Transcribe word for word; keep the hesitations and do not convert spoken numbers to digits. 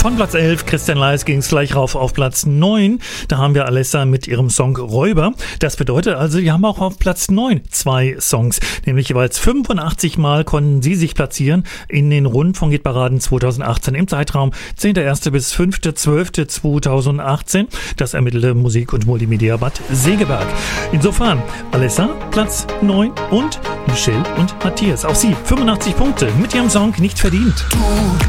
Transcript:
Von Platz elf, Christian Leis, ging es gleich rauf auf Platz neun. Da haben wir Alessa mit ihrem Song Räuber. Das bedeutet also, wir haben auch auf Platz neun zwei Songs. Nämlich jeweils fünfundachtzig Mal konnten sie sich platzieren in den Rundfunk-Hitparaden zweitausendachtzehn im Zeitraum zehnter erster bis fünfter zwölfter zweitausendachtzehn. Das ermittelte Musik- und Multimedia Bad Segeberg. Insofern Alessa Platz neun und Michelle und Matthias. Auch sie fünfundachtzig Punkte mit ihrem Song Nicht verdient. Du